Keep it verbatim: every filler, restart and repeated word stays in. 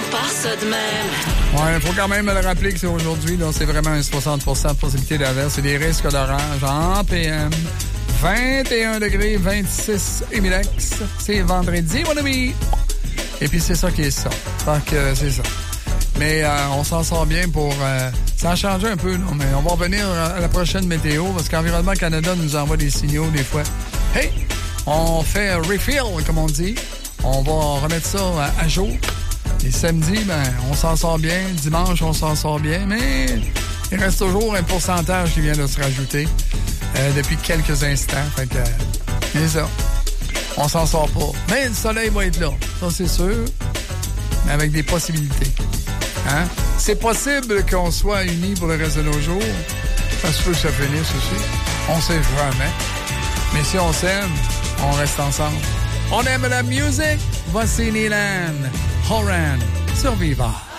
on part ça de même. Ouais, il faut quand même le rappeler que c'est aujourd'hui, là, c'est vraiment un soixante pour cent de possibilité d'averse et des risques d'orage en P M. vingt et un degrés, vingt-six Émilex. C'est vendredi, mon ami. Et puis, c'est ça qui est ça. Donc, euh, c'est ça. Mais euh, on s'en sort bien pour... Euh, ça a changé un peu, non? Mais on va revenir à la prochaine météo parce qu'Environnement Canada nous envoie des signaux des fois. Hey! On fait un refill, comme on dit. On va remettre ça à, à jour. Et samedi, ben, on s'en sort bien. Dimanche, on s'en sort bien. Mais il reste toujours un pourcentage qui vient de se rajouter euh, depuis quelques instants. Fait que, euh, c'est ça. On s'en sort pas. Mais le soleil va être là. Ça, c'est sûr. Mais avec des possibilités. Hein? C'est possible qu'on soit unis pour le reste de nos jours. Ça se peut que ça finisse aussi. On sait jamais. Mais si on s'aime, on reste ensemble. On aime la musique. Voici Nilan Horan sur Viva.